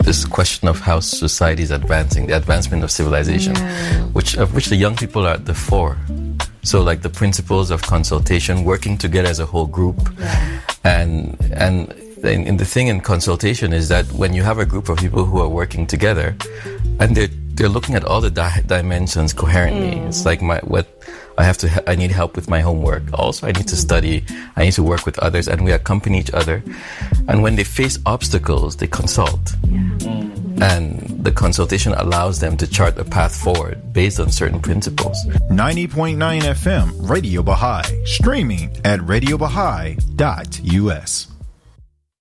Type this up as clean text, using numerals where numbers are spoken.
this question of how society is advancing, the advancement of civilization, of which the young people are at the fore. So like the principles of consultation, working together as a whole group. And the thing in consultation is that when you have a group of people who are working together and they're looking at all the dimensions coherently. It's like I need help with my homework. Also, I need to study. I need to work with others, and we accompany each other. And when they face obstacles, they consult. And the consultation allows them to chart a path forward based on certain principles. 90.9 FM, Radio Baha'i, streaming at radiobaha'i.us.